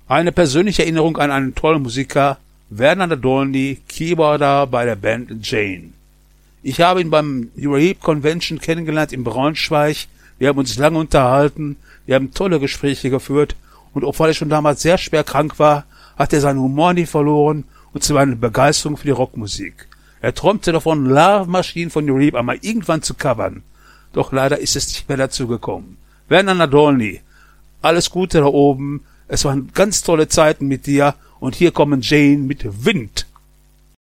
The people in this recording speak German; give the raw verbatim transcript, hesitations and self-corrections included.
Eine persönliche Erinnerung an einen tollen Musiker, Werner Nadolny, Keyboarder bei der Band Jane. Ich habe ihn beim Europe Convention kennengelernt in Braunschweig. Wir haben uns lange unterhalten, wir haben tolle Gespräche geführt und obwohl er schon damals sehr schwer krank war, hat er seinen Humor nie verloren und zwar eine Begeisterung für die Rockmusik. Er träumte davon, Love Machine von Europe einmal irgendwann zu covern. Doch leider ist es nicht mehr dazu gekommen. Werner Nadolny, alles Gute da oben. Es waren ganz tolle Zeiten mit dir. Und hier kommen Jane mit Wind.